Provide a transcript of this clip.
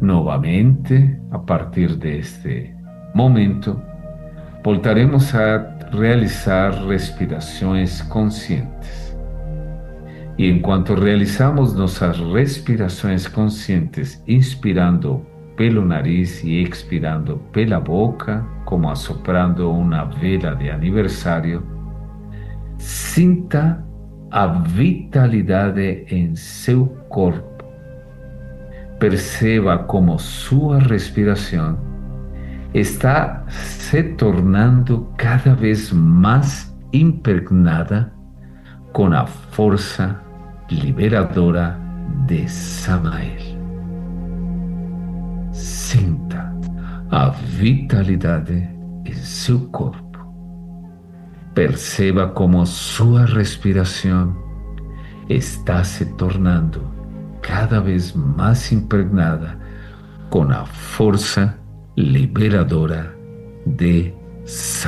Nuevamente, a partir de este momento, voltaremos a realizar respiraciones conscientes. Y en cuanto realizamos nuestras respiraciones conscientes, inspirando pelo nariz y expirando pela boca, como assoprando una vela de aniversario, sinta a vitalidade em seu corpo. Perceba como sua respiração está se tornando cada vez mais impregnada com a força liberadora de Samael. Sinta a vitalidade em seu corpo. Perceba como sua respiração está se tornando cada vez mais impregnada com a força liberadora de Samael.